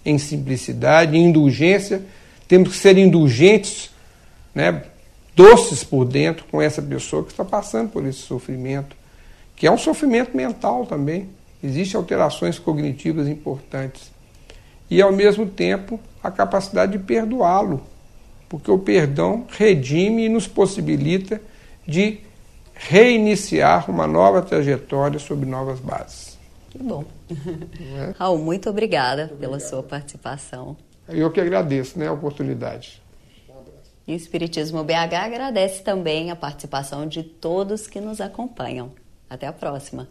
em simplicidade, em indulgência. Temos que ser indulgentes, né, doces por dentro com essa pessoa que está passando por esse sofrimento, que é um sofrimento mental também. Existem alterações cognitivas importantes. E, ao mesmo tempo, a capacidade de perdoá-lo, porque o perdão redime e nos possibilita de reiniciar uma nova trajetória sobre novas bases. Que bom. Raul, muito obrigada pela sua participação. Eu que agradeço, né, a oportunidade. E o Espiritismo BH agradece também a participação de todos que nos acompanham. Até a próxima.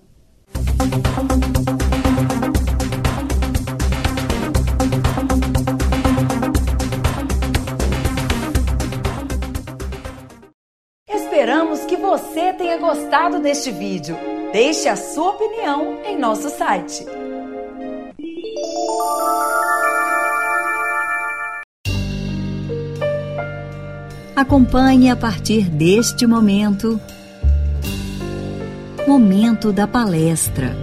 Esperamos que você tenha gostado deste vídeo. Deixe a sua opinião em nosso site. Acompanhe a partir deste momento da palestra.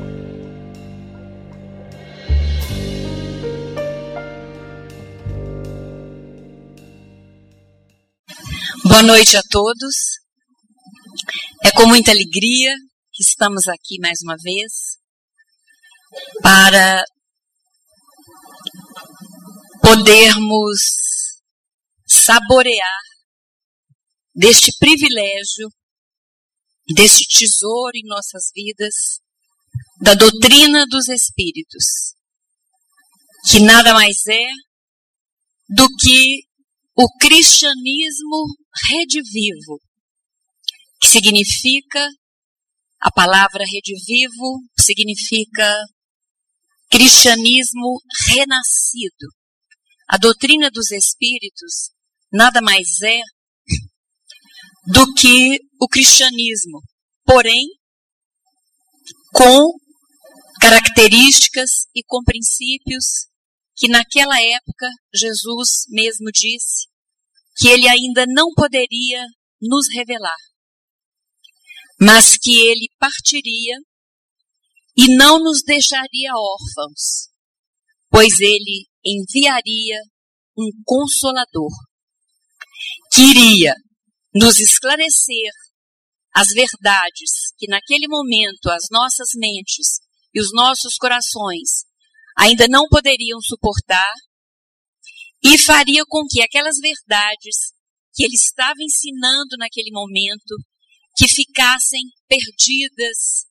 Boa noite a todos. É com muita alegria que estamos aqui mais uma vez para podermos saborear deste privilégio, deste tesouro em nossas vidas, da doutrina dos Espíritos, que nada mais é do que o cristianismo redivivo, que significa, a palavra redivivo significa cristianismo renascido. A doutrina dos Espíritos nada mais é do que o cristianismo, porém com características e com princípios que naquela época Jesus mesmo disse que ele ainda não poderia nos revelar, mas que ele partiria e não nos deixaria órfãos, pois ele enviaria um Consolador, que iria nos esclarecer as verdades que naquele momento as nossas mentes e os nossos corações ainda não poderiam suportar, e faria com que aquelas verdades que ele estava ensinando naquele momento, que ficassem perdidas,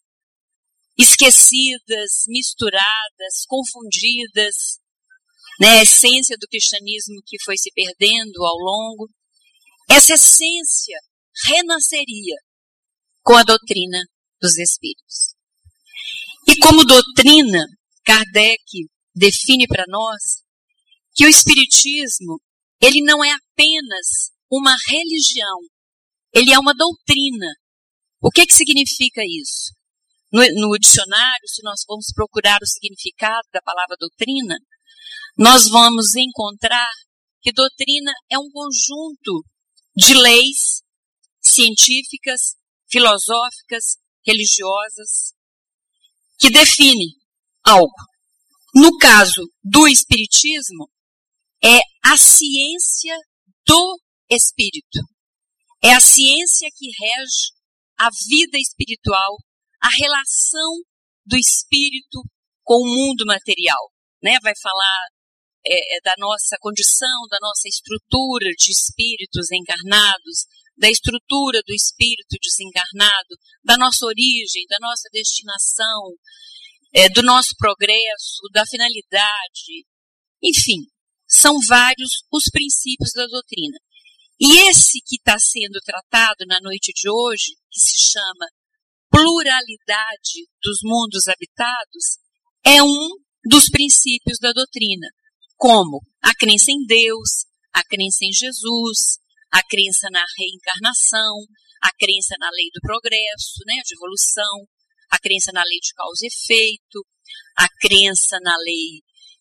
esquecidas, misturadas, confundidas, né, a essência do cristianismo que foi se perdendo ao longo, essa essência renasceria com a doutrina dos Espíritos. E como doutrina, Kardec define para nós que o Espiritismo, ele não é apenas uma religião, ele é uma doutrina. O que significa isso? No dicionário, se nós formos procurar o significado da palavra doutrina, nós vamos encontrar que doutrina é um conjunto de leis científicas, filosóficas, religiosas, que define algo. No caso do Espiritismo, é a ciência do Espírito. É a ciência que rege a vida espiritual, a relação do Espírito com o mundo material. Né? Vai falar da nossa condição, da nossa estrutura de espíritos encarnados, da estrutura do espírito desencarnado, da nossa origem, da nossa destinação, do nosso progresso, da finalidade, enfim, são vários os princípios da doutrina. E esse que está sendo tratado na noite de hoje, que se chama pluralidade dos mundos habitados, é um dos princípios da doutrina, como a crença em Deus, a crença em Jesus, a crença na reencarnação, a crença na lei do progresso, né, de evolução, a crença na lei de causa e efeito, a crença na lei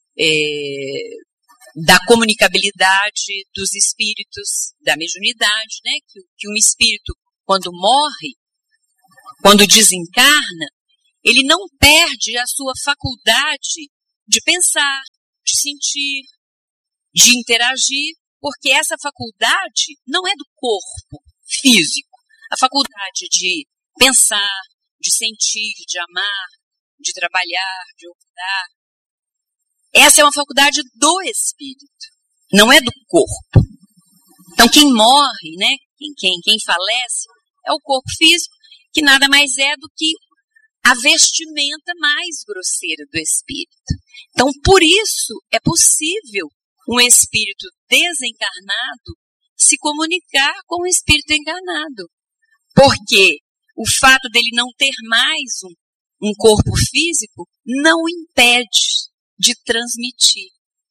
da comunicabilidade dos espíritos, da mediunidade, né, que um espírito, quando morre, quando desencarna, ele não perde a sua faculdade de pensar, de sentir, de interagir, porque essa faculdade não é do corpo físico. A faculdade de pensar, de sentir, de amar, de trabalhar, de optar. Essa é uma faculdade do espírito, não é do corpo. Então quem morre, né, quem falece, é o corpo físico, que nada mais é do que a vestimenta mais grosseira do espírito. Então, por isso, é possível um espírito desencarnado se comunicar com o espírito encarnado. Porque o fato dele não ter mais um corpo físico não o impede de transmitir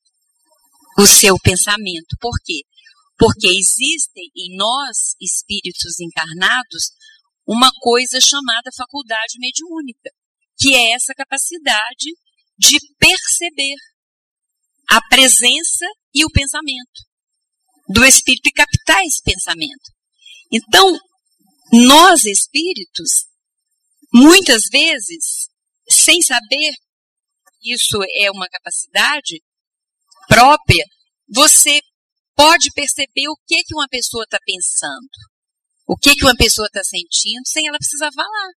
o seu pensamento. Por quê? Porque existem em nós, espíritos encarnados, uma coisa chamada faculdade mediúnica, que é essa capacidade de perceber a presença e o pensamento do espírito e captar esse pensamento. Então, nós espíritos, muitas vezes, sem saber que isso é uma capacidade própria, você pode perceber o que uma pessoa está pensando, o que uma pessoa está sentindo, sem ela precisar falar.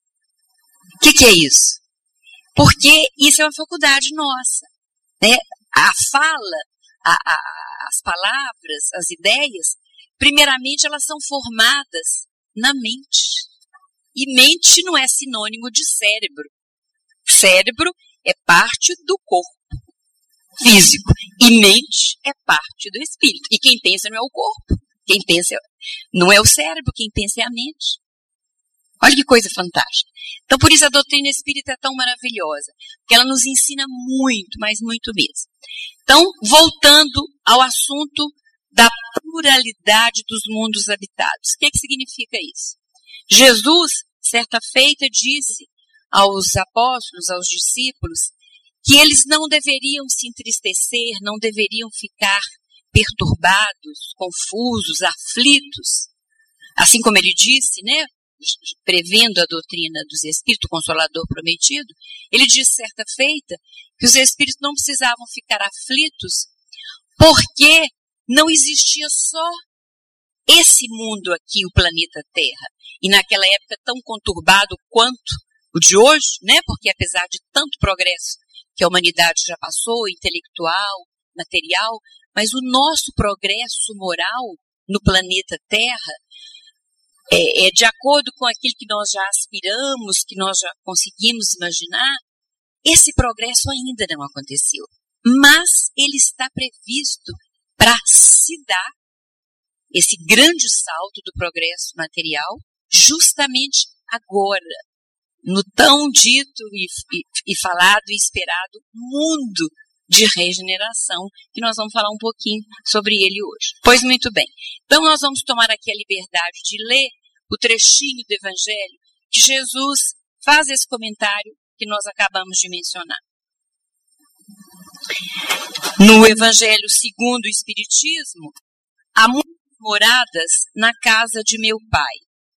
O que é isso? Porque isso é uma faculdade nossa, né? A fala, as palavras, as ideias, primeiramente elas são formadas na mente. E mente não é sinônimo de cérebro. Cérebro é parte do corpo físico. E mente é parte do espírito. E quem pensa não é o corpo. Quem pensa não é o cérebro, quem pensa é a mente. Olha que coisa fantástica. Então, por isso a doutrina espírita é tão maravilhosa. Porque ela nos ensina muito, mas muito mesmo. Então, voltando ao assunto da pluralidade dos mundos habitados. O que significa isso? Jesus, certa feita, disse aos apóstolos, aos discípulos, que eles não deveriam se entristecer, não deveriam ficar perturbados, confusos, aflitos. Assim como ele disse, né, prevendo a doutrina dos Espíritos, o Consolador prometido, ele disse certa feita que os Espíritos não precisavam ficar aflitos porque não existia só esse mundo aqui, o planeta Terra, e naquela época tão conturbado quanto o de hoje, né, porque apesar de tanto progresso que a humanidade já passou, intelectual, material, mas o nosso progresso moral no planeta Terra é de acordo com aquilo que nós já aspiramos, que nós já conseguimos imaginar, esse progresso ainda não aconteceu. Mas ele está previsto para se dar, esse grande salto do progresso material, justamente agora, no tão dito e falado e esperado mundo de regeneração, que nós vamos falar um pouquinho sobre ele hoje. Pois muito bem. Então nós vamos tomar aqui a liberdade de ler o trechinho do Evangelho que Jesus faz esse comentário que nós acabamos de mencionar. No Evangelho segundo o Espiritismo, há muitas moradas na casa de meu Pai.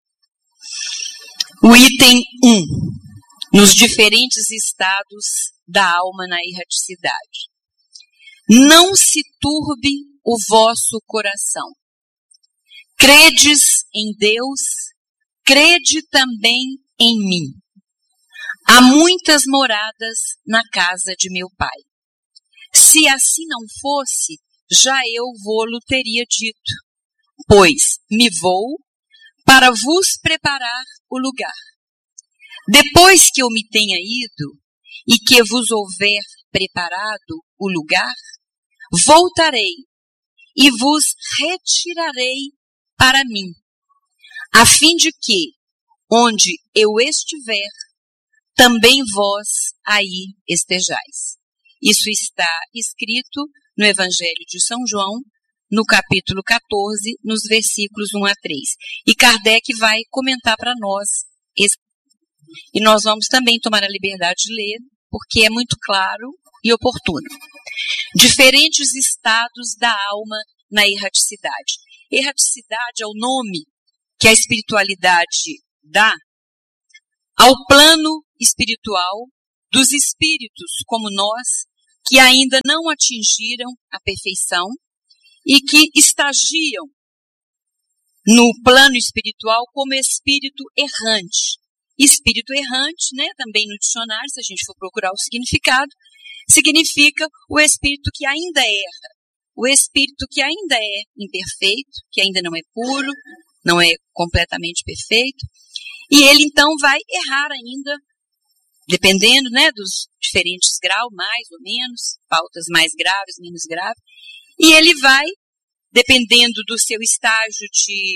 O item 1. Nos diferentes estados da alma na erraticidade. Não se turbe o vosso coração. Credes em Deus, crede também em mim. Há muitas moradas na casa de meu Pai. Se assim não fosse, já eu vô-lo teria dito, pois me vou para vos preparar o lugar. Depois que eu me tenha ido e que vos houver preparado o lugar, voltarei e vos retirarei para mim, a fim de que, onde eu estiver, também vós aí estejais. Isso está escrito no Evangelho de São João, no capítulo 14, nos versículos 1 a 3. E Kardec vai comentar para nós esse. E nós vamos também tomar a liberdade de ler, porque é muito claro e oportuno. Diferentes estados da alma na erraticidade. Erraticidade é o nome que a espiritualidade dá ao plano espiritual dos espíritos, como nós, que ainda não atingiram a perfeição e que estagiam no plano espiritual como espírito errante. Espírito errante, né, também no dicionário, se a gente for procurar o significado, significa o espírito que ainda erra, o espírito que ainda é imperfeito, que ainda não é puro, não é completamente perfeito, e ele então vai errar ainda, dependendo, né, dos diferentes graus, mais ou menos, faltas mais graves, menos graves, e ele vai, dependendo do seu estágio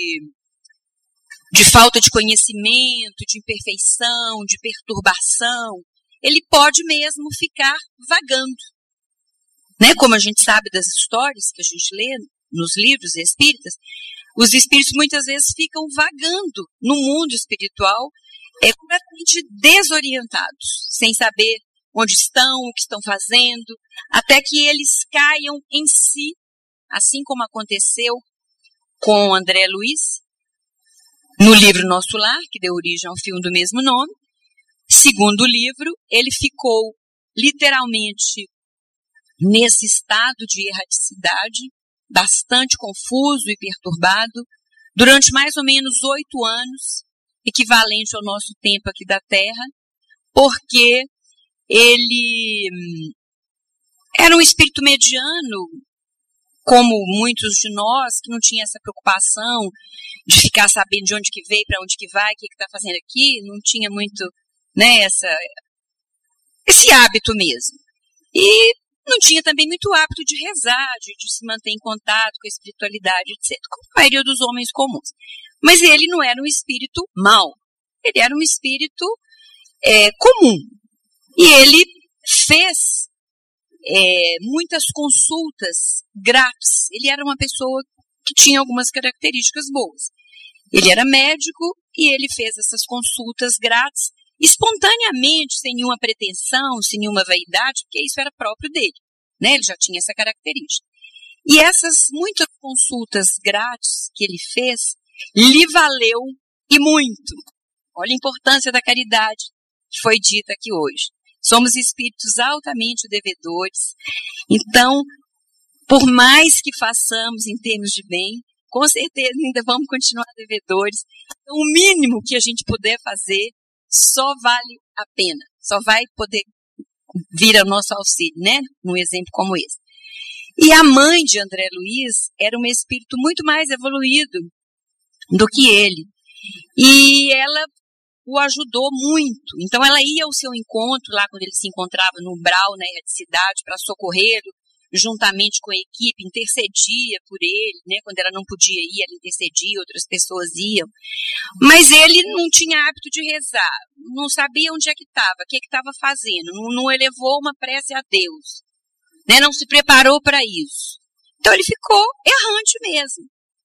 de falta de conhecimento, de imperfeição, de perturbação, ele pode mesmo ficar vagando. Né? Como a gente sabe das histórias que a gente lê nos livros espíritas, os espíritos muitas vezes ficam vagando no mundo espiritual, completamente desorientados, sem saber onde estão, o que estão fazendo, até que eles caiam em si, assim como aconteceu com André Luiz, no livro Nosso Lar, que deu origem ao filme do mesmo nome. Segundo o livro, ele ficou literalmente nesse estado de erraticidade, bastante confuso e perturbado, durante mais ou menos 8 anos, equivalente ao nosso tempo aqui da Terra, porque ele era um espírito mediano, como muitos de nós, que não tinha essa preocupação de ficar sabendo de onde que veio, para onde que vai, o que está fazendo aqui, não tinha muito, né, esse hábito mesmo. E não tinha também muito hábito de rezar, de se manter em contato com a espiritualidade, etc., como a maioria dos homens comuns. Mas ele não era um espírito mau, ele era um espírito comum. E ele fez muitas consultas grátis. Ele era uma pessoa que tinha algumas características boas. Ele era médico e ele fez essas consultas grátis espontaneamente, sem nenhuma pretensão, sem nenhuma vaidade, porque isso era próprio dele, né? Ele já tinha essa característica. E essas muitas consultas grátis que ele fez, lhe valeu e muito. Olha a importância da caridade que foi dita aqui hoje. Somos espíritos altamente devedores. Então, por mais que façamos em termos de bem, com certeza ainda vamos continuar devedores. Então, o mínimo que a gente puder fazer só vale a pena. Só vai poder vir ao nosso auxílio, né? Num exemplo como esse. E a mãe de André Luiz era um espírito muito mais evoluído do que ele. E ela o ajudou muito. Então, ela ia ao seu encontro, lá quando ele se encontrava no umbral, na erraticidade, para socorrê-lo, juntamente com a equipe, intercedia por ele, né? Quando ela não podia ir, ela intercedia, outras pessoas iam. Mas ele não tinha hábito de rezar, não sabia onde é que estava, o que estava fazendo, não elevou uma prece a Deus, né? Não se preparou para isso. Então, ele ficou errante mesmo.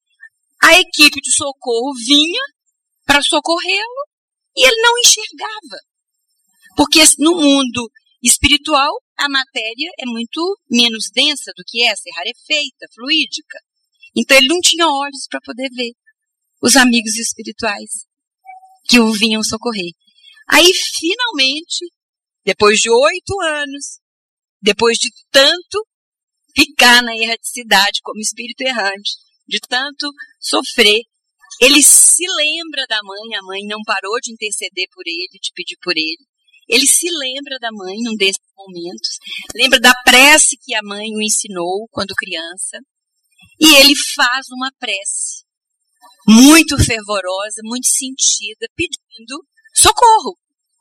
A equipe de socorro vinha para socorrê-lo, e ele não enxergava. Porque no mundo espiritual, a matéria é muito menos densa do que essa, é rarefeita, fluídica. Então ele não tinha olhos para poder ver os amigos espirituais que o vinham socorrer. Aí, finalmente, depois de 8 anos, depois de tanto ficar na erraticidade como espírito errante, de tanto sofrer, ele se lembra da mãe, a mãe não parou de interceder por ele, de pedir por ele. Ele se lembra da mãe num desses momentos, lembra da prece que a mãe o ensinou quando criança, e ele faz uma prece muito fervorosa, muito sentida, pedindo socorro.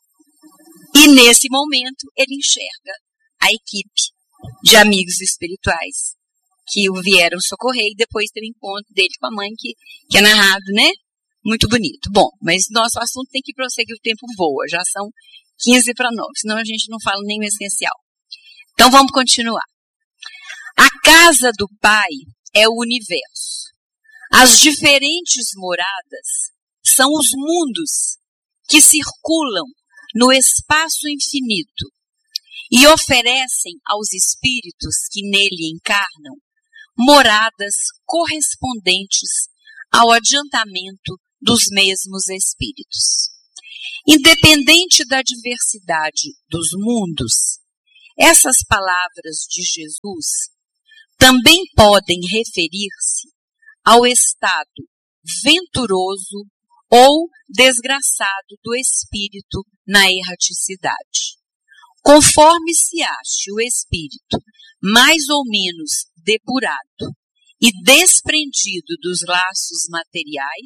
E nesse momento ele enxerga a equipe de amigos espirituais que o vieram socorrer e depois teve o encontro dele com a mãe, que é narrado, né? Muito bonito. Bom, mas nosso assunto tem que prosseguir, o tempo voa, já são 15 para 9, senão a gente não fala nem o essencial. Então vamos continuar. A casa do Pai é o universo. As diferentes moradas são os mundos que circulam no espaço infinito e oferecem aos espíritos que nele encarnam moradas correspondentes ao adiantamento dos mesmos espíritos. Independente da diversidade dos mundos, essas palavras de Jesus também podem referir-se ao estado venturoso ou desgraçado do espírito na erraticidade. Conforme se ache o espírito mais ou menos depurado e desprendido dos laços materiais,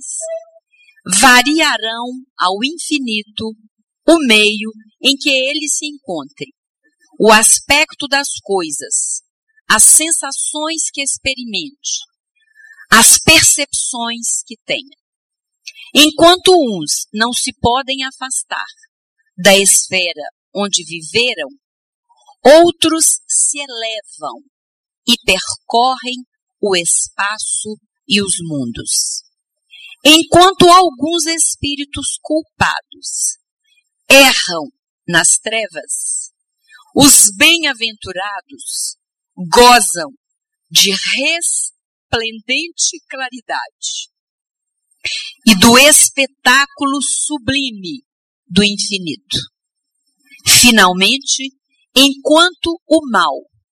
variarão ao infinito o meio em que ele se encontre, o aspecto das coisas, as sensações que experimente, as percepções que tenha. Enquanto uns não se podem afastar da esfera onde viveram, outros se elevam e percorrem o espaço e os mundos. Enquanto alguns espíritos culpados erram nas trevas, os bem-aventurados gozam de resplendente claridade e do espetáculo sublime do infinito. Finalmente, enquanto o mal,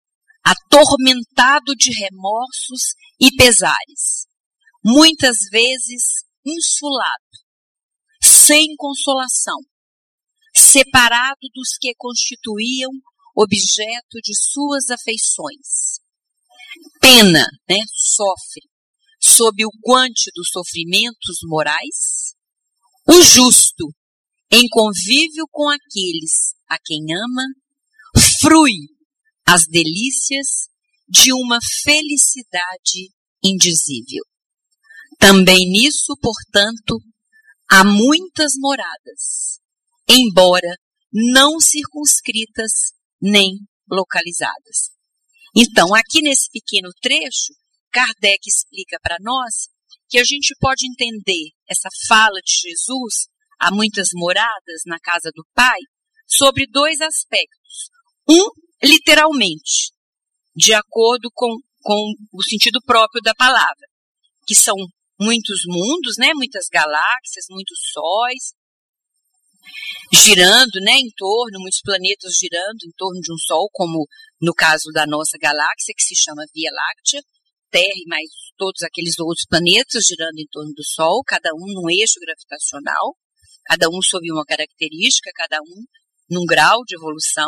atormentado de remorsos e pesares, muitas vezes insulado, sem consolação, separado dos que constituíam objeto de suas afeições, pena, sofre sob o guante dos sofrimentos morais, o justo, em convívio com aqueles a quem ama, frui as delícias de uma felicidade indizível. Também nisso, portanto, há muitas moradas, embora não circunscritas nem localizadas. Então, aqui nesse pequeno trecho, Kardec explica para nós que a gente pode entender essa fala de Jesus, há muitas moradas na casa do Pai, sobre dois aspectos. Um, literalmente, de acordo com o sentido próprio da palavra, que são muitos mundos, muitas galáxias, muitos sóis, girando em torno, muitos planetas girando em torno de um Sol, como no caso da nossa galáxia, que se chama Via Láctea, Terra e mais todos aqueles outros planetas girando em torno do Sol, cada um num eixo gravitacional, cada um sob uma característica, cada um num grau de evolução.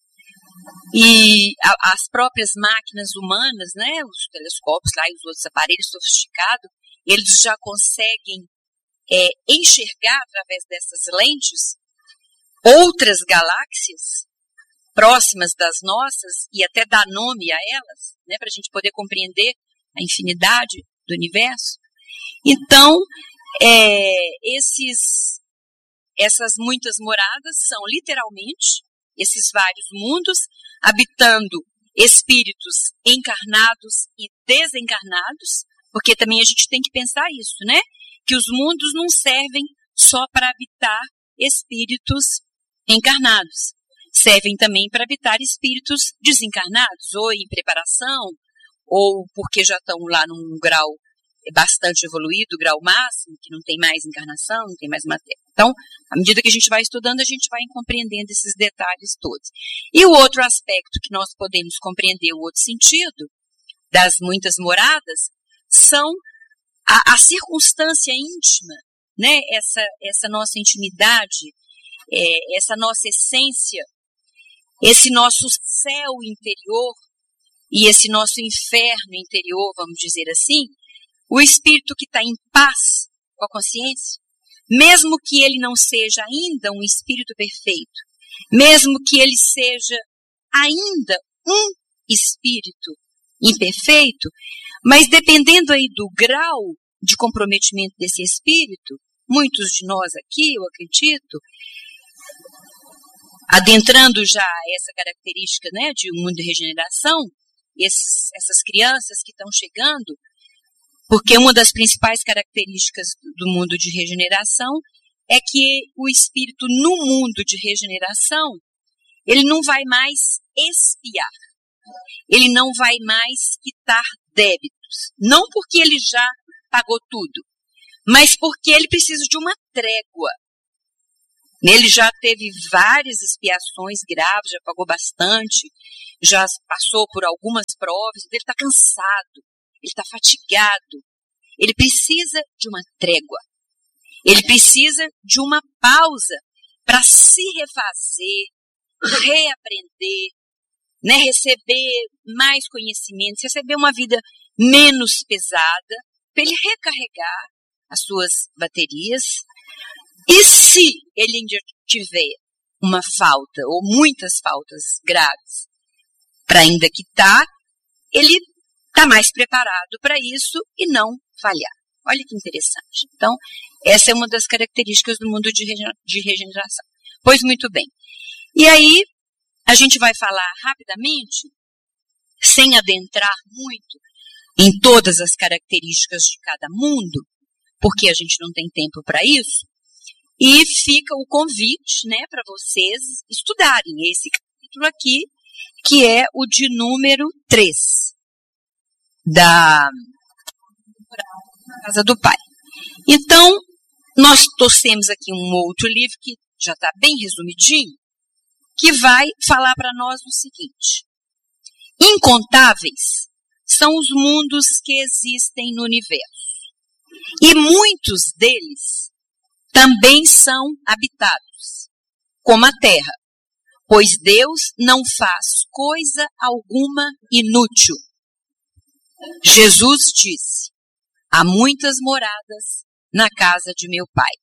E as próprias máquinas humanas, os telescópios lá e os outros aparelhos sofisticados, eles já conseguem enxergar através dessas lentes outras galáxias próximas das nossas e até dar nome a elas, para a gente poder compreender a infinidade do universo. Então, essas muitas moradas são literalmente esses vários mundos, habitando espíritos encarnados e desencarnados, porque também a gente tem que pensar isso, que os mundos não servem só para habitar espíritos encarnados, servem também para habitar espíritos desencarnados, ou em preparação, ou porque já estão lá num grau bastante evoluído, grau máximo, que não tem mais encarnação, não tem mais matéria. Então, à medida que a gente vai estudando, a gente vai compreendendo esses detalhes todos. E o outro aspecto que nós podemos compreender, o outro sentido das muitas moradas, são a circunstância íntima, essa nossa intimidade, essa nossa essência, esse nosso céu interior e esse nosso inferno interior, vamos dizer assim, o espírito que está em paz com a consciência, mesmo que ele não seja ainda um espírito perfeito, mesmo que ele seja ainda um espírito imperfeito, mas dependendo aí do grau de comprometimento desse espírito, muitos de nós aqui, eu acredito, adentrando já essa característica de um mundo de regeneração, essas crianças que estão chegando, porque uma das principais características do mundo de regeneração é que o espírito no mundo de regeneração, ele não vai mais expiar, ele não vai mais quitar débitos, não porque ele já pagou tudo, mas porque ele precisa de uma trégua. Ele já teve várias expiações graves, já pagou bastante, já passou por algumas provas, ele está cansado, ele está fatigado. Ele precisa de uma trégua. Ele precisa de uma pausa para se refazer, reaprender, né, receber mais conhecimentos, receber uma vida menos pesada, para ele recarregar as suas baterias. E se ele ainda tiver uma falta, ou muitas faltas graves, para ainda quitar, ele está mais preparado para isso e não falhar. Olha que interessante. Então, essa é uma das características do mundo de regeneração. Pois muito bem. E aí, a gente vai falar rapidamente, sem adentrar muito em todas as características de cada mundo, porque a gente não tem tempo para isso, e fica o convite, né, para vocês estudarem esse capítulo aqui, que é o de número 3, da Casa do Pai. Então, nós trouxemos aqui um outro livro que já está bem resumidinho, que vai falar para nós o seguinte: incontáveis são os mundos que existem no universo, e muitos deles também são habitados, como a Terra, pois Deus não faz coisa alguma inútil. Jesus disse: há muitas moradas na casa de meu Pai.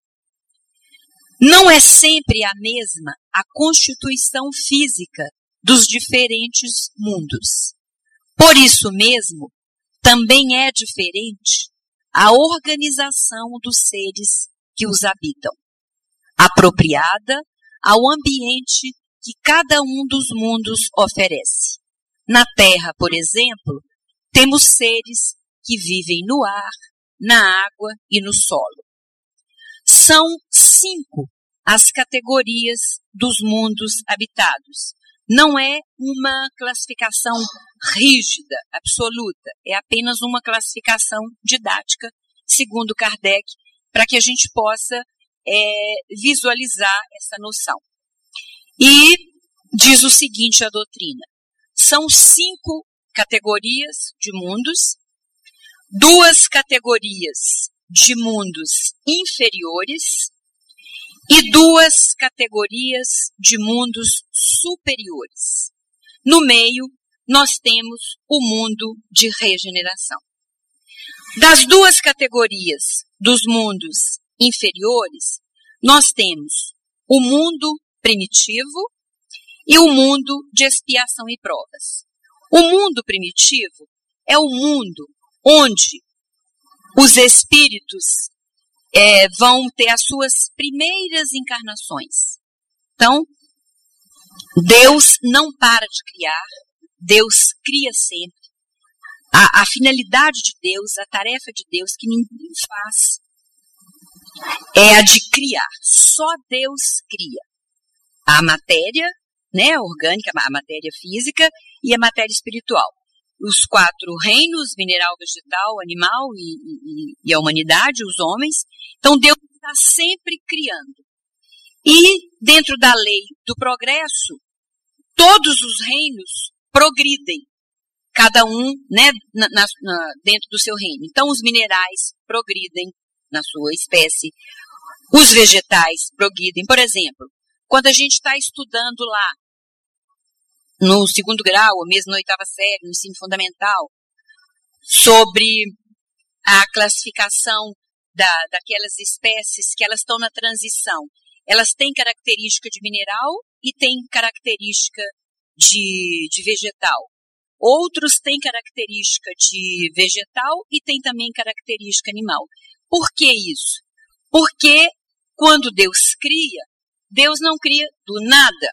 Não é sempre a mesma a constituição física dos diferentes mundos. Por isso mesmo, também é diferente a organização dos seres que os habitam, apropriada ao ambiente que cada um dos mundos oferece. Na Terra, por exemplo, temos seres que vivem no ar, na água e no solo. São 5 as categorias dos mundos habitados. Não é uma classificação rígida, absoluta. É apenas uma classificação didática, segundo Kardec, para que a gente possa visualizar essa noção. E diz o seguinte a doutrina: são 5 categorias de mundos, 2 categorias de mundos inferiores e 2 categorias de mundos superiores. No meio, nós temos o mundo de regeneração. Das 2 categorias dos mundos inferiores, nós temos o mundo primitivo e o mundo de expiação e provas. O mundo primitivo é o mundo onde os espíritos vão ter as suas primeiras encarnações. Então, Deus não para de criar, Deus cria sempre. A finalidade de Deus, a tarefa de Deus que ninguém faz, é a de criar. Só Deus cria a matéria, né, orgânica, a matéria física e a matéria espiritual. Os 4 reinos, mineral, vegetal, animal e a humanidade, os homens. Então Deus está sempre criando. E dentro da lei do progresso, todos os reinos progridem, cada um, né, dentro do seu reino. Então os minerais progridem na sua espécie, os vegetais progridem. Por exemplo, quando a gente está estudando lá, no 2º grau, ou mesmo na 8ª série, no ensino fundamental, sobre a classificação daquelas espécies que elas estão na transição. Elas têm característica de mineral e têm característica de vegetal. Outros têm característica de vegetal e têm também característica animal. Por que isso? Porque quando Deus cria, Deus não cria do nada.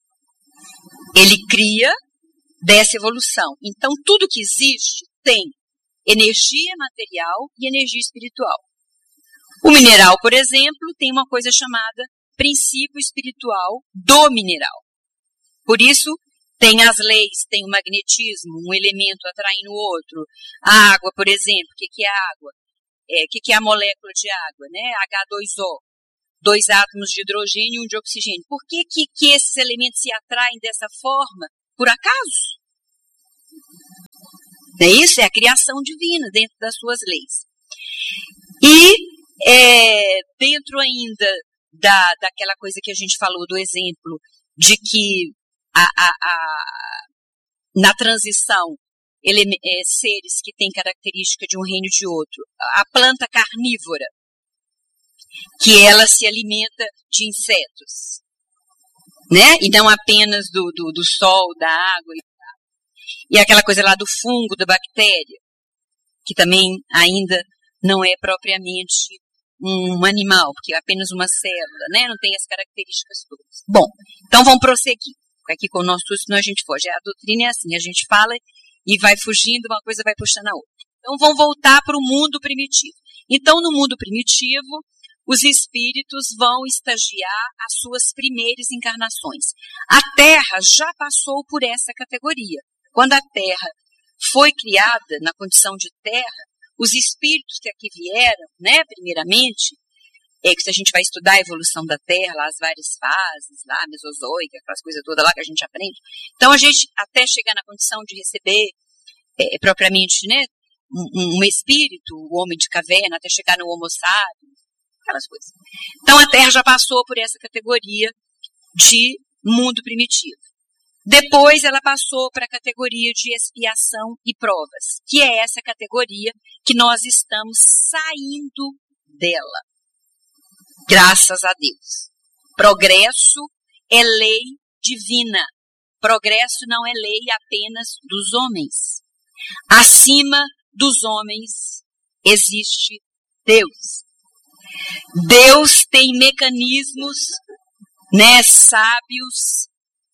Ele cria dessa evolução. Então, tudo que existe tem energia material e energia espiritual. O mineral, por exemplo, tem uma coisa chamada princípio espiritual do mineral. Por isso, tem as leis, tem o magnetismo, um elemento atraindo o outro. A água, por exemplo, o que é a água? O que é a molécula de água, né? H2O. 2 átomos de hidrogênio e um de oxigênio. Por que esses elementos se atraem dessa forma? Por acaso? Não é isso? É a criação divina dentro das suas leis. E dentro ainda daquela coisa que a gente falou, do exemplo de que na transição, seres que têm característica de um reino e de outro, a planta carnívora, que ela se alimenta de insetos, né? E não apenas do sol, da água. E aquela coisa lá do fungo, da bactéria, que também ainda não é propriamente um animal, porque é apenas uma célula, né? Não tem as características todas. Bom, então vamos prosseguir. Aqui com o nosso estudo, senão a gente foge. A doutrina é assim, a gente fala e vai fugindo, uma coisa vai puxando a outra. Então vamos voltar para o mundo primitivo. Então, no mundo primitivo, os espíritos vão estagiar as suas primeiras encarnações. A Terra já passou por essa categoria. Quando a Terra foi criada na condição de Terra, os espíritos que aqui vieram, né, primeiramente, que se a gente vai estudar a evolução da Terra, lá as várias fases, lá mesozoica, aquelas coisas todas lá que a gente aprende. Então a gente, até chegar na condição de receber propriamente, né, um espírito, o homem de caverna, até chegar no Homo sapiens, aquelas coisas. Então a Terra já passou por essa categoria de mundo primitivo. Depois ela passou para a categoria de expiação e provas, que é essa categoria que nós estamos saindo dela. Graças a Deus. Progresso é lei divina. Progresso não é lei apenas dos homens. Acima dos homens existe Deus. Deus tem mecanismos, né, sábios,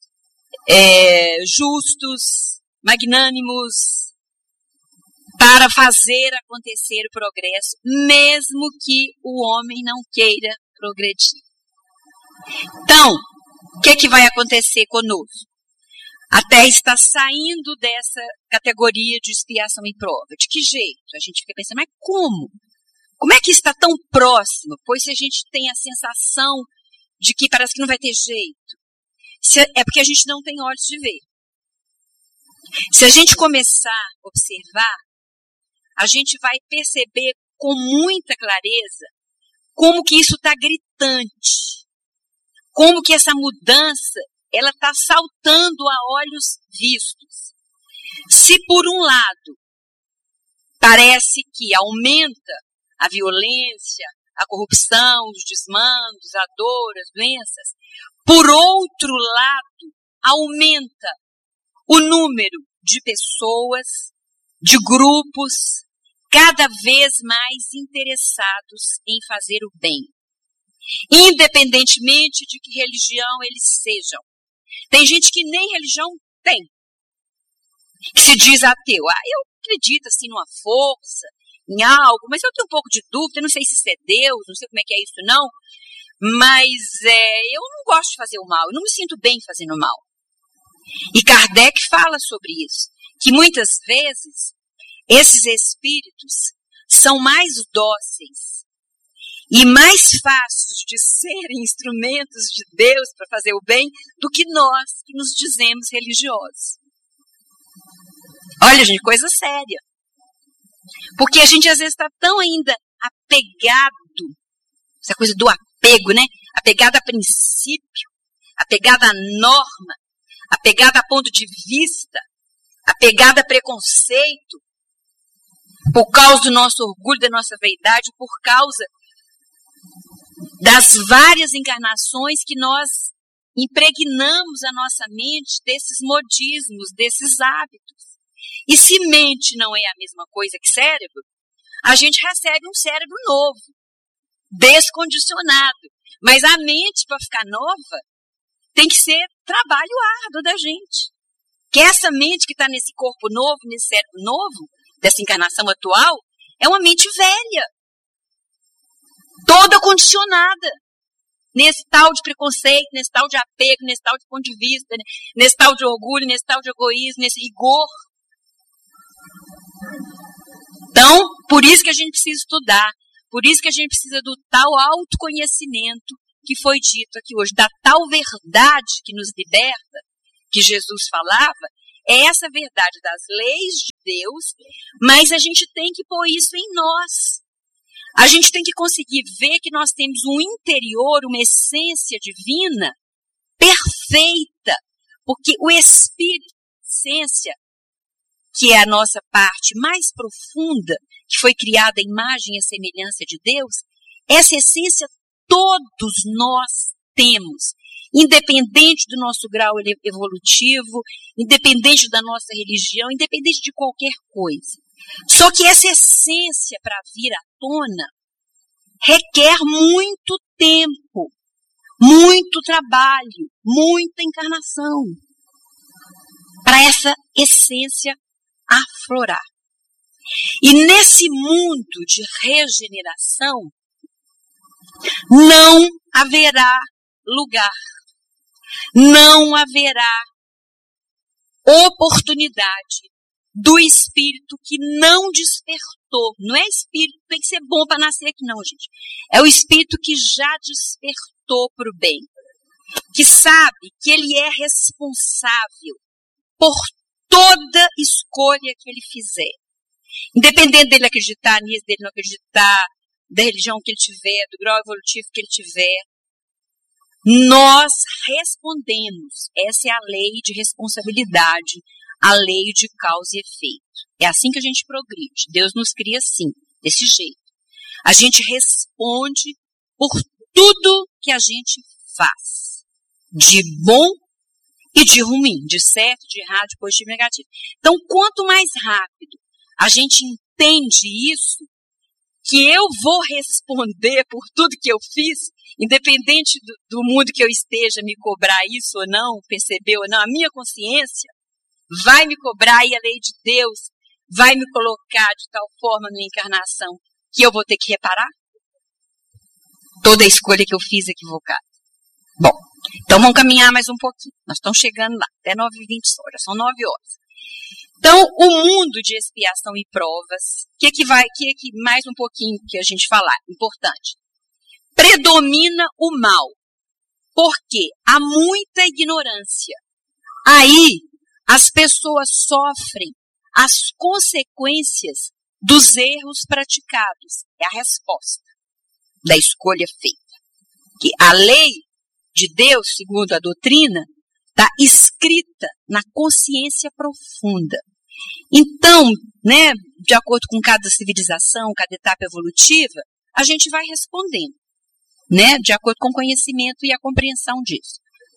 justos, magnânimos, para fazer acontecer o progresso, mesmo que o homem não queira progredir. Então, o que vai acontecer conosco? A Terra está saindo dessa categoria de expiação e prova. De que jeito? A gente fica pensando, mas como? Como é que está tão próximo? Pois se a gente tem a sensação de que parece que não vai ter jeito, é porque a gente não tem olhos de ver. Se a gente começar a observar, a gente vai perceber com muita clareza como que isso está gritante. Como que essa mudança, ela está saltando a olhos vistos. Se por um lado, parece que aumenta a violência, a corrupção, os desmandos, a dor, as doenças, por outro lado, aumenta o número de pessoas, de grupos, cada vez mais interessados em fazer o bem. Independentemente de que religião eles sejam. Tem gente que nem religião tem, que se diz ateu. Eu acredito assim numa força, em algo, mas eu tenho um pouco de dúvida, não sei se isso é Deus, não sei como é que é isso não, mas eu não gosto de fazer o mal, eu não me sinto bem fazendo o mal. E Kardec fala sobre isso, que muitas vezes esses espíritos são mais dóceis e mais fáceis de serem instrumentos de Deus para fazer o bem do que nós que nos dizemos religiosos. Olha, gente, coisa séria. Porque a gente às vezes está tão ainda apegado, essa coisa do apego, né? Apegado a princípio, apegado a norma, apegado a ponto de vista, apegado a preconceito, por causa do nosso orgulho, da nossa vaidade, por causa das várias encarnações que nós impregnamos a nossa mente desses modismos, desses hábitos. E se mente não é a mesma coisa que cérebro, a gente recebe um cérebro novo, descondicionado. Mas a mente, para ficar nova, tem que ser trabalho árduo da gente. Que essa mente que está nesse corpo novo, nesse cérebro novo, dessa encarnação atual, é uma mente velha. Toda condicionada. Nesse tal de preconceito, nesse tal de apego, nesse tal de ponto de vista, nesse tal de orgulho, nesse tal de egoísmo, nesse rigor. Então, por isso que a gente precisa estudar. Por isso que a gente precisa do tal autoconhecimento que foi dito aqui hoje, da tal verdade que nos liberta, que Jesus falava, é essa verdade das leis de Deus, mas a gente tem que pôr isso em nós. A gente tem que conseguir ver que nós temos um interior, uma essência divina perfeita, porque o Espírito, essência, que é a nossa parte mais profunda, que foi criada à imagem e semelhança de Deus, essa essência todos nós temos, independente do nosso grau evolutivo, independente da nossa religião, independente de qualquer coisa. Só que essa essência, para vir à tona, requer muito tempo, muito trabalho, muita encarnação, para essa essência aflorar. E nesse mundo de regeneração, não haverá lugar, não haverá oportunidade do espírito que não despertou. Não é espírito que tem que ser bom para nascer aqui, não, gente. É o espírito que já despertou para o bem, que sabe que ele é responsável por toda escolha que ele fizer. Independente dele acreditar nisso, dele não acreditar, da religião que ele tiver, do grau evolutivo que ele tiver, nós respondemos. Essa é a lei de responsabilidade, a lei de causa e efeito. É assim que a gente progride. Deus nos cria assim, desse jeito. A gente responde por tudo que a gente faz, de bom e de ruim, de certo, de errado, de positivo e negativo. Então, quanto mais rápido a gente entende isso, que eu vou responder por tudo que eu fiz, independente do mundo que eu esteja me cobrar isso ou não, perceber ou não, a minha consciência vai me cobrar e a lei de Deus vai me colocar de tal forma na encarnação que eu vou ter que reparar toda a escolha que eu fiz equivocada. Bom, então vamos caminhar mais um pouquinho. Nós estamos chegando lá, até 9h20 já são 9 horas. Então, o mundo de expiação e provas, que mais um pouquinho que a gente falar, importante. Predomina o mal, porque há muita ignorância. Aí, as pessoas sofrem as consequências dos erros praticados. É a resposta da escolha feita. Que a lei de Deus, segundo a doutrina, está escrita na consciência profunda. Então, né, de acordo com cada civilização, cada etapa evolutiva, a gente vai respondendo, né, de acordo com o conhecimento e a compreensão disso.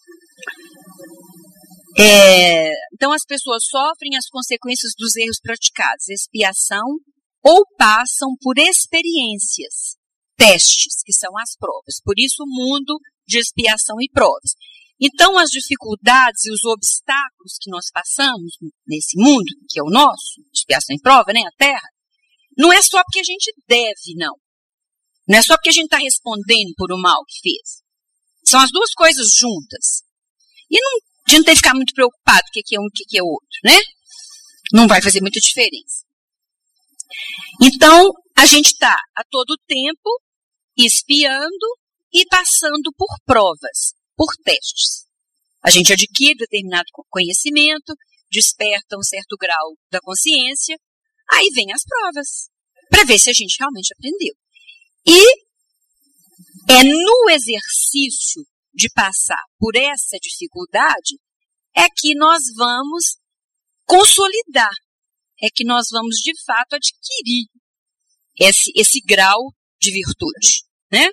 Então, as pessoas sofrem as consequências dos erros praticados, expiação, ou passam por experiências, testes, que são as provas. Por isso, o mundo de expiação e provas. Então, as dificuldades e os obstáculos que nós passamos nesse mundo, que é o nosso, expiação e prova, né, a Terra, não é só porque a gente deve, não. Não é só porque a gente está respondendo por o mal que fez. São as duas coisas juntas. E a gente não tem que ficar muito preocupado com o que é um e o que é outro, né? Não vai fazer muita diferença. Então, a gente está a todo tempo espiando e passando por provas, por testes. A gente adquire determinado conhecimento, desperta um certo grau da consciência, aí vem as provas, para ver se a gente realmente aprendeu. E é no exercício de passar por essa dificuldade é que nós vamos consolidar, é que nós vamos de fato adquirir esse grau de virtude, né?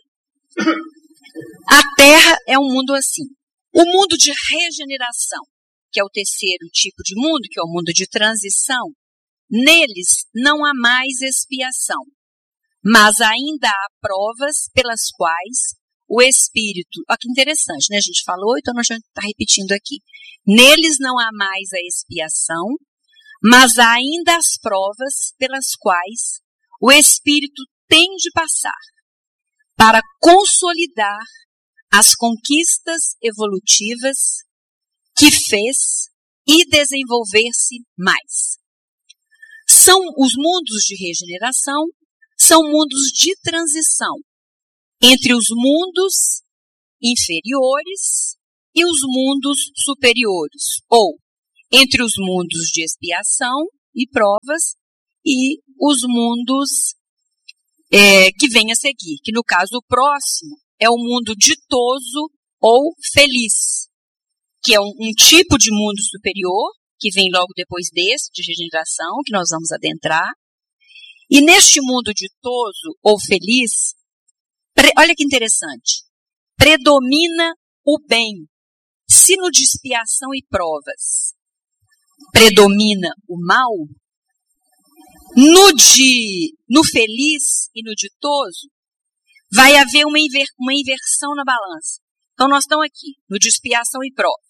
A Terra é um mundo assim. O mundo de regeneração, que é o terceiro tipo de mundo, que é o mundo de transição, neles não há mais expiação, mas ainda há provas pelas quais o espírito... Olha que interessante, né? A gente falou, então a gente está repetindo aqui. Neles não há mais a expiação, mas há ainda as provas pelas quais o espírito tem de passar para consolidar as conquistas evolutivas que fez e desenvolver-se mais. Os mundos de regeneração são mundos de transição entre os mundos inferiores e os mundos superiores, ou entre os mundos de expiação e provas e os mundos que vêm a seguir, que no caso o próximo é o mundo ditoso ou feliz, que é um tipo de mundo superior, que vem logo depois desse, de regeneração, que nós vamos adentrar. E neste mundo ditoso ou feliz, olha que interessante, predomina o bem. Se no de expiação e provas predomina o mal, no feliz e no ditoso, vai haver uma inversão na balança. Então, nós estamos aqui, no de expiação e prova.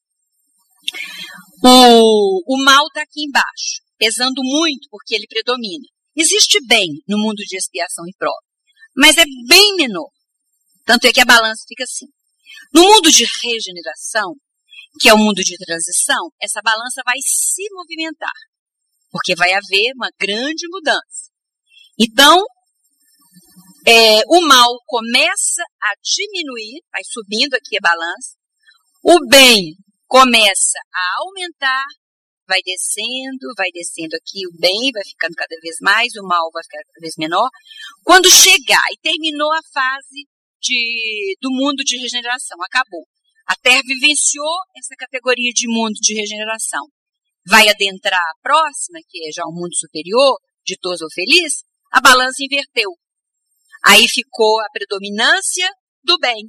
O mal está aqui embaixo, pesando muito porque ele predomina. Existe bem no mundo de expiação e prova, mas é bem menor. Tanto é que a balança fica assim. No mundo de regeneração, que é o mundo de transição, essa balança vai se movimentar, porque vai haver uma grande mudança. Então, o mal começa a diminuir, vai subindo aqui a balança, o bem começa a aumentar, vai descendo aqui, o bem vai ficando cada vez mais, o mal vai ficar cada vez menor. Quando chegar e terminou a fase do mundo de regeneração, acabou. A Terra vivenciou essa categoria de mundo de regeneração. Vai adentrar a próxima, que é já o mundo superior, ditoso ou feliz, a balança inverteu. Aí ficou a predominância do bem.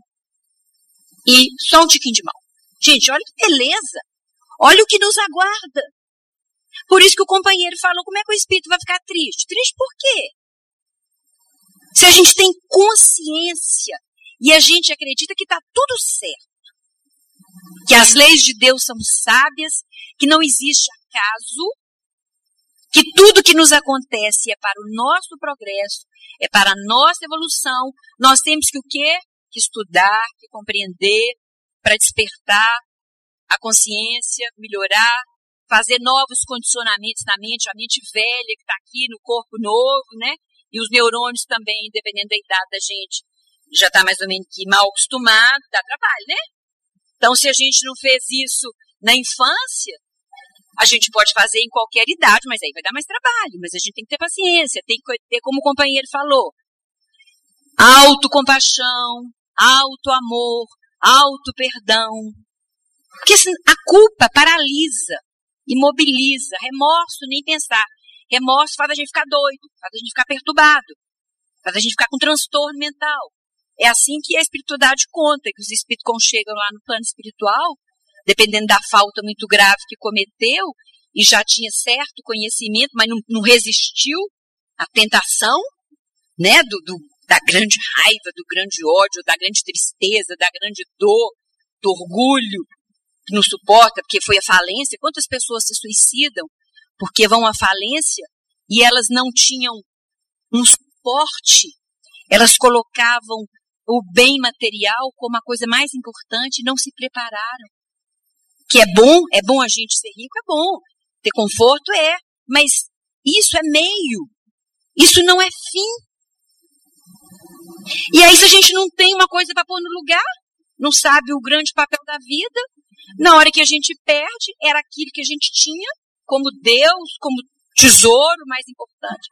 E só um tiquinho de mal. Gente, olha que beleza. Olha o que nos aguarda. Por isso que o companheiro falou, como é que o espírito vai ficar triste? Triste por quê? Se a gente tem consciência e a gente acredita que está tudo certo, que as leis de Deus são sábias, que não existe acaso, que tudo que nos acontece é para o nosso progresso, é para a nossa evolução, nós temos que o quê? Que estudar, que compreender, para despertar a consciência, melhorar, fazer novos condicionamentos na mente, a mente velha que está aqui no corpo novo, né? E os neurônios também, dependendo da idade da gente, já está mais ou menos que mal acostumado, dá trabalho, né? Então, se a gente não fez isso na infância, a gente pode fazer em qualquer idade, mas aí vai dar mais trabalho. Mas a gente tem que ter paciência, tem que ter, como o companheiro falou, autocompaixão, auto-amor, auto-perdão. Porque a culpa paralisa, imobiliza. Remorso, nem pensar. Remorso faz a gente ficar doido, faz a gente ficar perturbado, faz a gente ficar com transtorno mental. É assim que a espiritualidade conta, que os espíritos quando chegam lá no plano espiritual, dependendo da falta muito grave que cometeu, e já tinha certo conhecimento, mas não resistiu à tentação, né, da grande raiva, do grande ódio, da grande tristeza, da grande dor, do orgulho, que não suporta, porque foi a falência. Quantas pessoas se suicidam porque vão à falência e elas não tinham um suporte, elas colocavam o bem material como a coisa mais importante e não se prepararam. Que é bom a gente ser rico, é bom. Ter conforto mas isso é meio. Isso não é fim. E aí se a gente não tem uma coisa para pôr no lugar, não sabe o grande papel da vida, na hora que a gente perde, era aquilo que a gente tinha como Deus, como tesouro mais importante.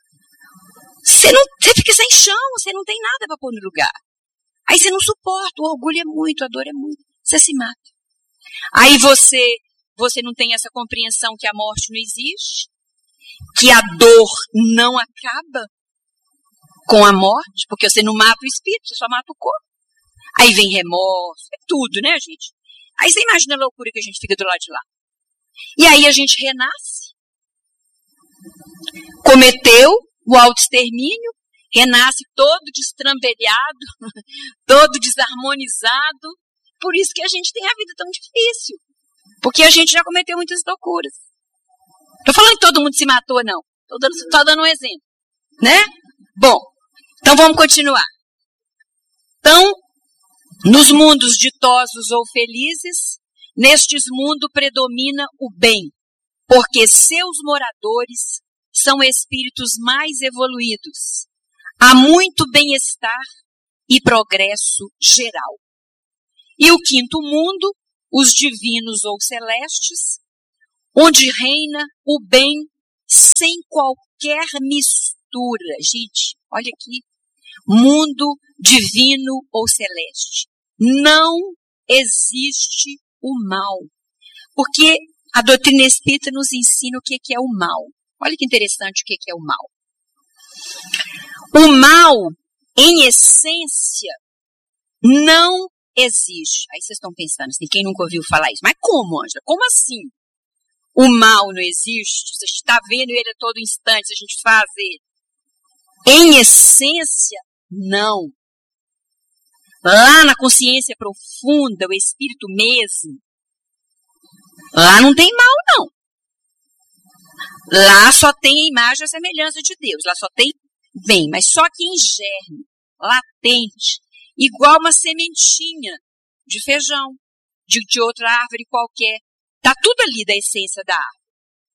Você fica sem chão, você não tem nada para pôr no lugar. Aí você não suporta, o orgulho é muito, a dor é muito, você se mata. Aí você não tem essa compreensão que a morte não existe, que a dor não acaba com a morte, porque você não mata o espírito, você só mata o corpo. Aí vem remorso, é tudo, né, gente? Aí você imagina a loucura que a gente fica do lado de lá. E aí a gente renasce, cometeu o autoextermínio, renasce todo destrambelhado, todo desarmonizado. Por isso que a gente tem a vida tão difícil. Porque a gente já cometeu muitas loucuras. Estou falando que todo mundo se matou, não. Estou dando um exemplo. Né? Bom, então vamos continuar. Então, nos mundos ditosos ou felizes, nestes mundos predomina o bem, porque seus moradores são espíritos mais evoluídos, há muito bem-estar e progresso geral. E o quinto mundo, os divinos ou celestes, onde reina o bem sem qualquer mistura. Gente, olha aqui, mundo divino ou celeste. Não existe o mal. Porque a doutrina espírita nos ensina o que é o mal. Olha que interessante o que é o mal. O mal, em essência, não existe. Aí vocês estão pensando assim, quem nunca ouviu falar isso? Mas como, Ângela? Como assim? O mal não existe? Você está vendo ele a todo instante, a gente faz ele. Em essência, não. Lá na consciência profunda, o espírito mesmo, lá não tem mal, não. Lá só tem a imagem e a semelhança de Deus. Lá só tem bem, mas só que em germe, latente, igual uma sementinha de feijão, de outra árvore qualquer. Está tudo ali da essência da árvore.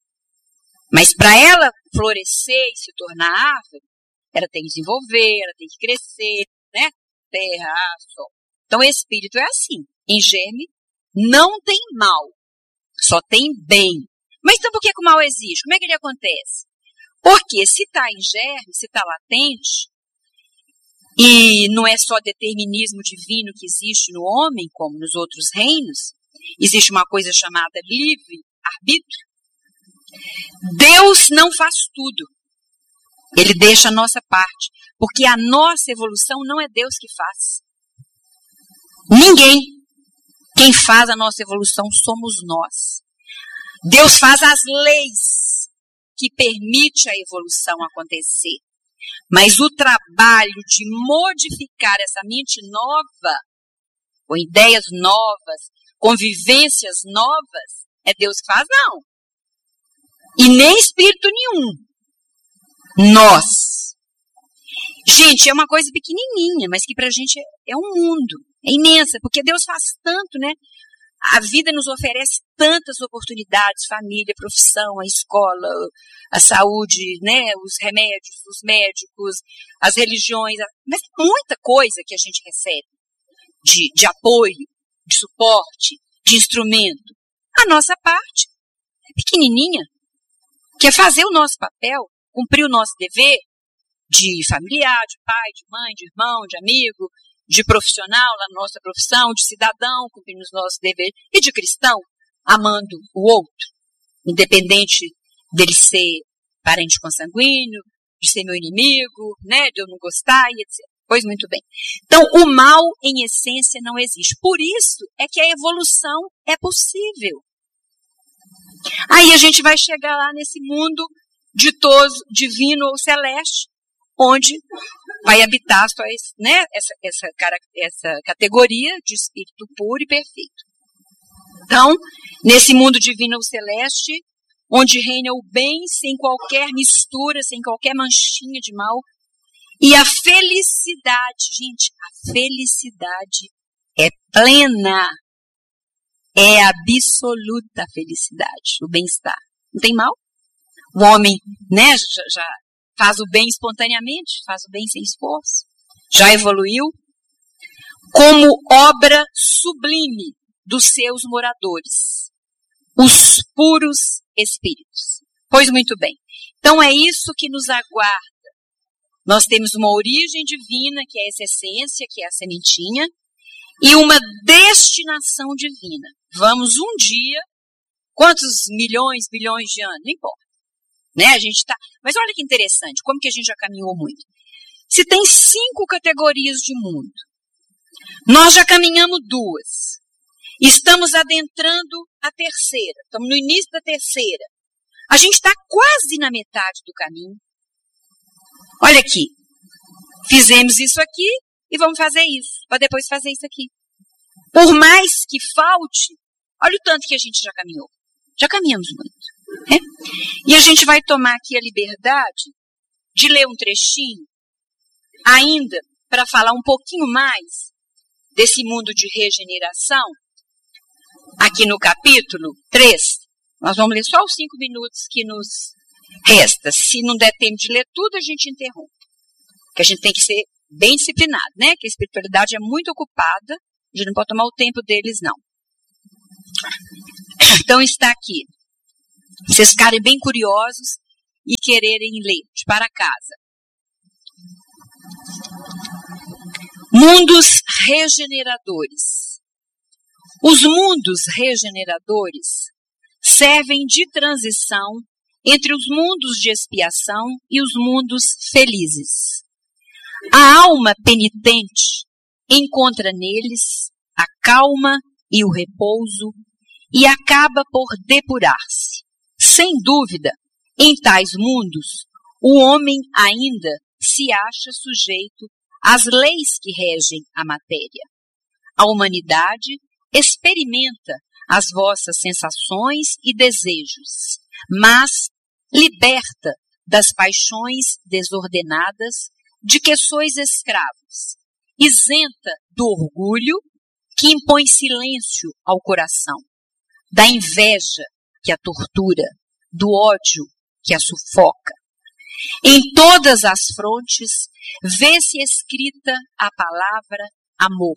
Mas para ela florescer e se tornar árvore, ela tem que desenvolver, ela tem que crescer, né? Terra, sol. Então o espírito é assim. Em germe, não tem mal. Só tem bem. Mas então por que o mal existe? Como é que ele acontece? Porque se está em germe, se está latente, e não é só determinismo divino que existe no homem, como nos outros reinos, existe uma coisa chamada livre-arbítrio. Deus não faz tudo. Ele deixa a nossa parte. Porque a nossa evolução não é Deus que faz. Ninguém. Quem faz a nossa evolução somos nós. Deus faz as leis que permitem a evolução acontecer. Mas o trabalho de modificar essa mente nova, com ideias novas, convivências novas, é Deus que faz, não. E nem espírito nenhum. Nós. Gente, é uma coisa pequenininha, mas que pra gente é um mundo. É imensa, porque Deus faz tanto, né? A vida nos oferece tantas oportunidades, família, profissão, a escola, a saúde, né? Os remédios, os médicos, as religiões, mas muita coisa que a gente recebe de apoio, de suporte, de instrumento. A nossa parte é pequenininha, que é fazer o nosso papel, cumprir o nosso dever de familiar, de pai, de mãe, de irmão, de amigo, de profissional na nossa profissão, de cidadão, cumprindo os nossos deveres, e de cristão, amando o outro, independente dele ser parente consanguíneo, de ser meu inimigo, né, de eu não gostar, e etc. Pois muito bem. Então, o mal, em essência, não existe. Por isso é que a evolução é possível. Aí a gente vai chegar lá nesse mundo ditoso, divino ou celeste, onde vai habitar só esse, né, essa categoria de espírito puro e perfeito. Então, nesse mundo divino ou celeste, onde reina o bem sem qualquer mistura, sem qualquer manchinha de mal, e a felicidade, gente, a felicidade é plena, é absoluta felicidade, o bem-estar. Não tem mal? O homem, né, já faz o bem espontaneamente, faz o bem sem esforço, já evoluiu, como obra sublime dos seus moradores, os puros espíritos. Pois muito bem. Então é isso que nos aguarda. Nós temos uma origem divina, que é essa essência, que é a sementinha, e uma destinação divina. Vamos um dia, quantos milhões, bilhões de anos, não importa. Né? A gente tá. Mas olha que interessante, como que a gente já caminhou muito. Se tem 5 categorias de mundo, nós já caminhamos 2. Estamos adentrando a terceira, estamos no início da terceira. A gente está quase na metade do caminho. Olha aqui, fizemos isso aqui e vamos fazer isso, para depois fazer isso aqui. Por mais que falte, olha o tanto que a gente já caminhou. Já caminhamos muito. Né? E a gente vai tomar aqui a liberdade de ler um trechinho, ainda para falar um pouquinho mais desse mundo de regeneração, aqui no capítulo 3. Nós vamos ler só os 5 minutos que nos resta. Se não der tempo de ler tudo, a gente interrompe. que a gente tem que ser bem disciplinado, né? Que a espiritualidade é muito ocupada, a gente não pode tomar o tempo deles, não. Então está aqui. Vocês ficarem bem curiosos e quererem ler para casa. Mundos regeneradores. Os mundos regeneradores servem de transição entre os mundos de expiação e os mundos felizes. A alma penitente encontra neles a calma e o repouso e acaba por depurar-se. Sem dúvida, em tais mundos, o homem ainda se acha sujeito às leis que regem a matéria. A humanidade experimenta as vossas sensações e desejos, mas liberta das paixões desordenadas de que sois escravos, isenta do orgulho que impõe silêncio ao coração, da inveja que a tortura, do ódio que a sufoca. Em todas as frontes vê-se escrita a palavra amor.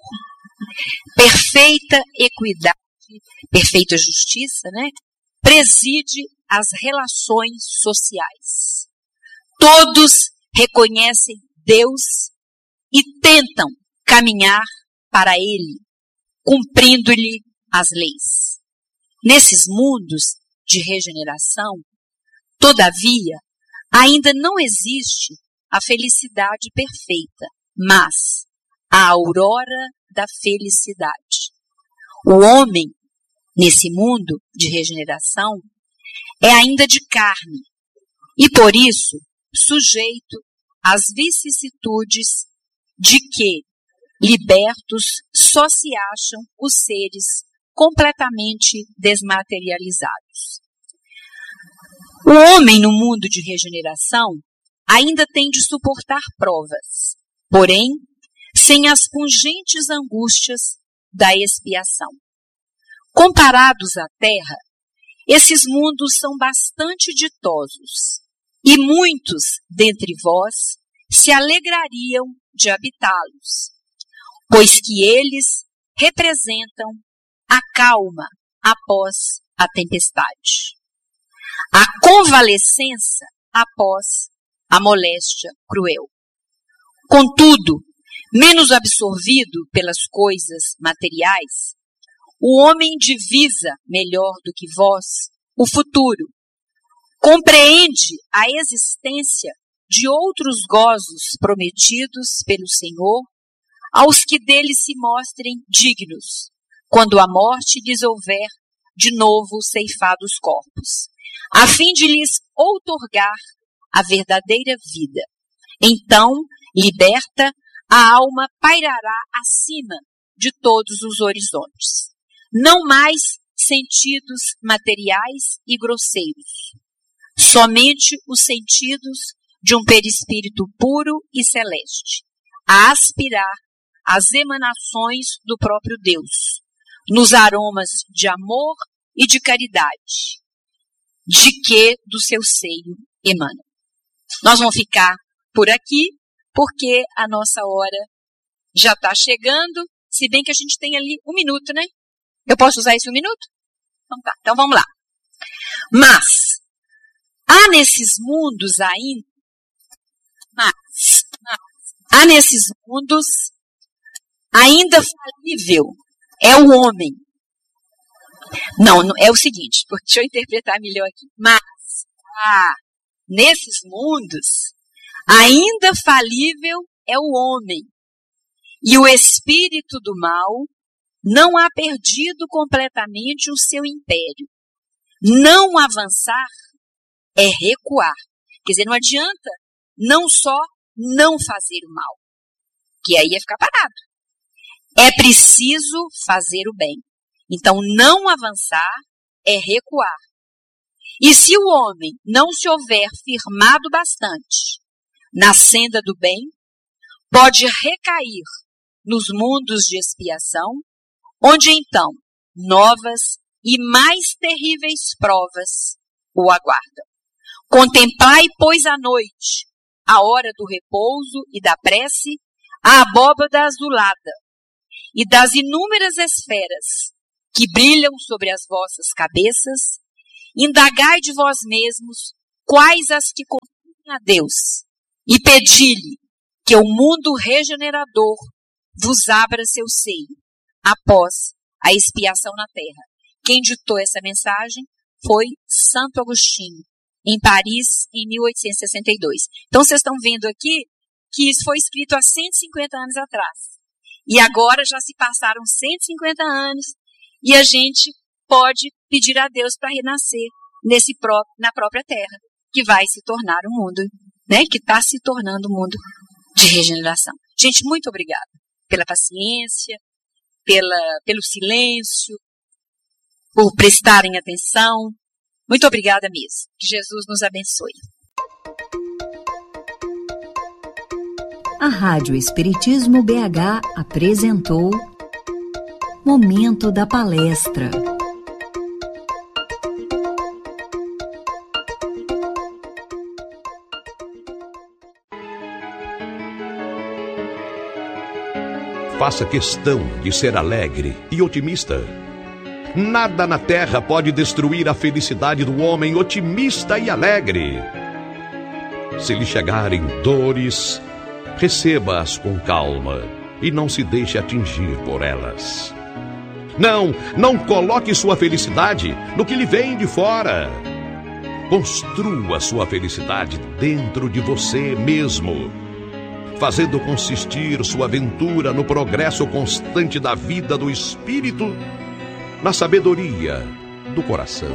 Perfeita equidade, perfeita justiça, né? Preside as relações sociais. Todos reconhecem Deus e tentam caminhar para Ele, cumprindo-lhe as leis. Nesses mundos de regeneração, todavia, ainda não existe a felicidade perfeita, mas a aurora da felicidade. O homem, nesse mundo de regeneração, é ainda de carne e, por isso, sujeito às vicissitudes de que, libertos, só se acham os seres completamente desmaterializados. O homem no mundo de regeneração ainda tem de suportar provas, porém, sem as pungentes angústias da expiação. Comparados à Terra, esses mundos são bastante ditosos, e muitos dentre vós se alegrariam de habitá-los, pois que eles representam a calma após a tempestade, a convalescença após a moléstia cruel. Contudo, menos absorvido pelas coisas materiais, o homem divisa melhor do que vós o futuro, compreende a existência de outros gozos prometidos pelo Senhor aos que dele se mostrem dignos, quando a morte lhes houver de novo ceifado os corpos, a fim de lhes outorgar a verdadeira vida. Então, liberta, a alma pairará acima de todos os horizontes. Não mais sentidos materiais e grosseiros, somente os sentidos de um perispírito puro e celeste, a aspirar as emanações do próprio Deus, nos aromas de amor e de caridade, de que do seu seio emanam. Nós vamos ficar por aqui, porque a nossa hora já está chegando, se bem que a gente tem ali 1 minuto, né? Eu posso usar esse 1 minuto? Então tá, então vamos lá. Mas, há nesses mundos ainda falível é o homem. Não, é o seguinte, deixa eu interpretar melhor aqui. Mas, nesses mundos, ainda falível é o homem. E o espírito do mal não ha perdido completamente o seu império. Não avançar é recuar. Quer dizer, não adianta não só não fazer o mal, que aí ia ficar parado. É preciso fazer o bem. Então, não avançar é recuar. E se o homem não se houver firmado bastante na senda do bem, pode recair nos mundos de expiação, onde então novas e mais terríveis provas o aguardam. Contemplai, pois, a noite, a hora do repouso e da prece, a abóbada azulada e das inúmeras esferas que brilham sobre as vossas cabeças, indagai de vós mesmos quais as que conduzem a Deus e pedi-lhe que o mundo regenerador vos abra seu seio após a expiação na terra. Quem ditou essa mensagem foi Santo Agostinho, em Paris, em 1862. Então, vocês estão vendo aqui que isso foi escrito há 150 anos atrás. E agora já se passaram 150 anos e a gente pode pedir a Deus para renascer na própria terra, que vai se tornar um mundo, né, que está se tornando um mundo de regeneração. Gente, muito obrigada pela paciência, pelo silêncio, por prestarem atenção. Muito obrigada mesmo. Que Jesus nos abençoe. A Rádio Espiritismo BH apresentou Momento da Palestra. Faça questão de ser alegre e otimista. Nada na terra pode destruir a felicidade do homem otimista e alegre. Se lhe chegarem dores, receba-as com calma e não se deixe atingir por elas. Não coloque sua felicidade no que lhe vem de fora. Construa sua felicidade dentro de você mesmo, fazendo consistir sua aventura no progresso constante da vida do espírito, na sabedoria do coração.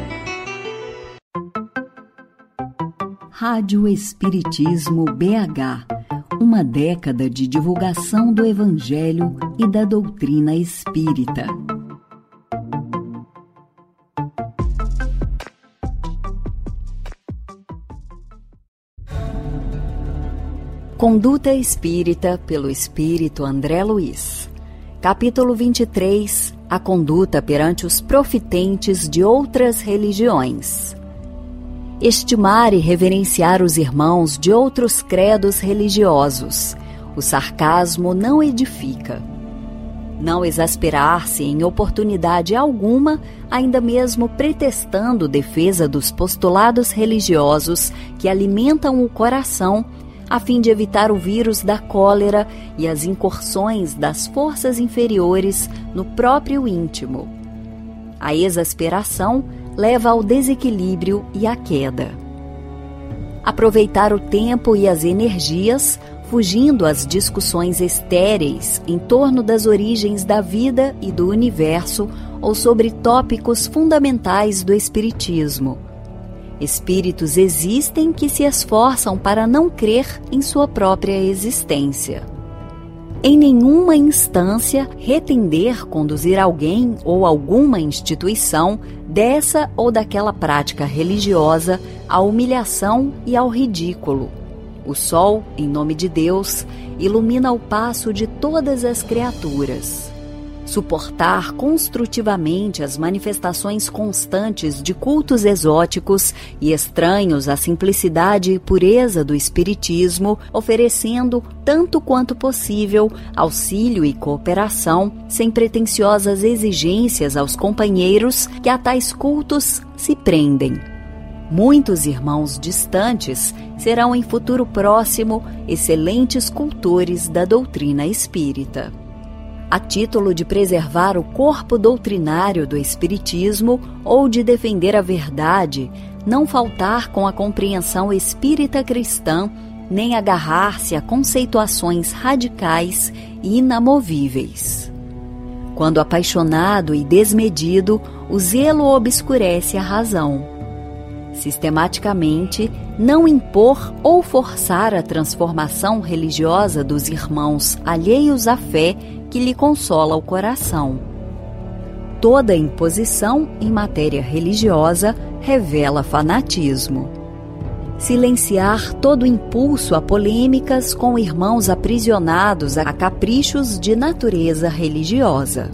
Rádio Espiritismo BH, uma década de divulgação do Evangelho e da doutrina espírita. Conduta Espírita pelo Espírito André Luiz. Capítulo 23. A conduta perante os profitentes de outras religiões. Estimar e reverenciar os irmãos de outros credos religiosos. O sarcasmo não edifica. Não exasperar-se em oportunidade alguma, ainda mesmo pretextando defesa dos postulados religiosos que alimentam o coração, a fim de evitar o vírus da cólera e as incursões das forças inferiores no próprio íntimo. A exasperação leva ao desequilíbrio e à queda. Aproveitar o tempo e as energias, fugindo às discussões estéreis em torno das origens da vida e do universo ou sobre tópicos fundamentais do espiritismo. Espíritos existem que se esforçam para não crer em sua própria existência. Em nenhuma instância retender conduzir alguém ou alguma instituição dessa ou daquela prática religiosa à humilhação e ao ridículo. O sol, em nome de Deus, ilumina o passo de todas as criaturas. Suportar construtivamente as manifestações constantes de cultos exóticos e estranhos à simplicidade e pureza do espiritismo, oferecendo, tanto quanto possível, auxílio e cooperação, sem pretensiosas exigências aos companheiros que a tais cultos se prendem. Muitos irmãos distantes serão em futuro próximo excelentes cultores da doutrina espírita. A título de preservar o corpo doutrinário do Espiritismo ou de defender a verdade, não faltar com a compreensão espírita cristã, nem agarrar-se a conceituações radicais e inamovíveis. Quando apaixonado e desmedido, o zelo obscurece a razão. Sistematicamente, não impor ou forçar a transformação religiosa dos irmãos alheios à fé que lhe consola o coração. Toda imposição em matéria religiosa revela fanatismo. Silenciar todo impulso a polêmicas com irmãos aprisionados a caprichos de natureza religiosa.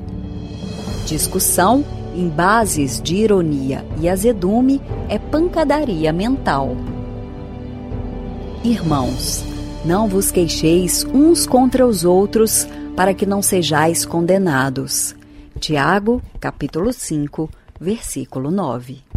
Discussão em bases de ironia e azedume é pancadaria mental. Irmãos, não vos queixeis uns contra os outros, para que não sejais condenados. Tiago, capítulo 5, versículo 9.